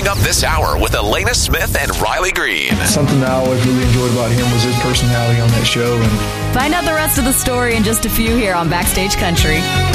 Coming up this hour with Elena Smith and Riley Green. Something that I always really enjoyed about him was his personality on that show. Find out the rest of the story in just a few here on Backstage Country.